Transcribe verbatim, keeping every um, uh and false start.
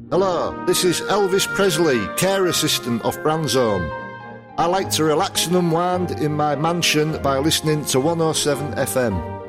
Hello, this is Elvis Presley, care assistant of Brandzone. I like to relax and unwind in my mansion by listening to one oh seven F M.